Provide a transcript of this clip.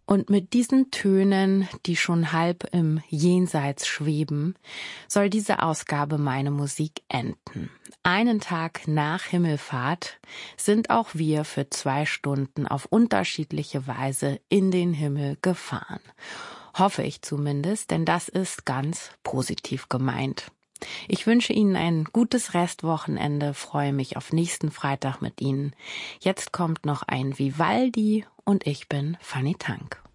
Und mit diesen Tönen, die schon halb im Jenseits schweben, soll diese Ausgabe Meine Musik enden. Einen Tag nach Himmelfahrt sind auch wir für 2 Stunden auf unterschiedliche Weise in den Himmel gefahren. Hoffe ich zumindest, denn das ist ganz positiv gemeint. Ich wünsche Ihnen ein gutes Restwochenende, freue mich auf nächsten Freitag mit Ihnen. Jetzt kommt noch ein Vivaldi und ich bin Fanny Tank.